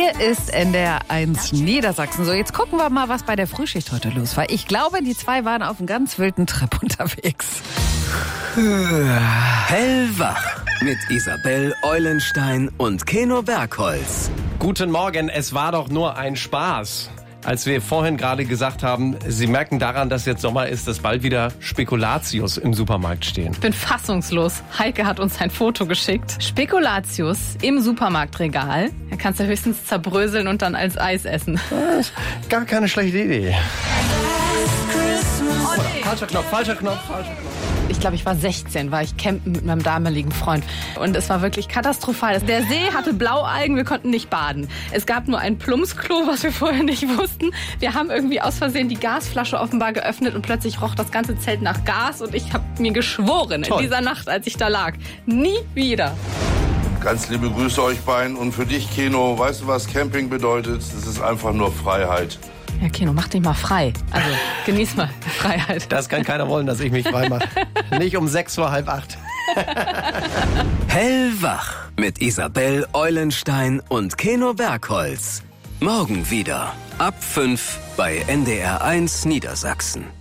Hier ist NDR1 Niedersachsen. So, jetzt gucken wir mal, was bei der Frühschicht heute los war. Ich glaube, die zwei waren auf einem ganz wilden Trip unterwegs. Hellwach mit Isabel Eulenstein und Keno Bergholz. Guten Morgen, es war doch nur ein Spaß. Als wir vorhin gerade gesagt haben, Sie merken daran, dass jetzt Sommer ist, dass bald wieder Spekulatius im Supermarkt stehen. Ich bin fassungslos. Heike hat uns ein Foto geschickt. Spekulatius im Supermarktregal. Da kannst du höchstens zerbröseln und dann als Eis essen. Gar keine schlechte Idee. Falscher Knopf. Ich glaube, ich war 16, war ich campen mit meinem damaligen Freund. Und es war wirklich katastrophal. Der See hatte Blaualgen, wir konnten nicht baden. Es gab nur ein Plumpsklo, was wir vorher nicht wussten. Wir haben irgendwie aus Versehen die Gasflasche offenbar geöffnet und plötzlich roch das ganze Zelt nach Gas. Und ich habe mir geschworen, in dieser Nacht, als ich da lag, nie wieder. Ganz liebe Grüße euch beiden. Und für dich, Keno, weißt du, was Camping bedeutet? Es ist einfach nur Freiheit. Ja, Keno, mach dich mal frei. Also, genieß mal die Freiheit. Das kann keiner wollen, dass ich mich frei mache. Nicht um 7:45. Hellwach mit Isabel Eulenstein und Keno Bergholz. Morgen wieder ab 5 bei NDR1 Niedersachsen.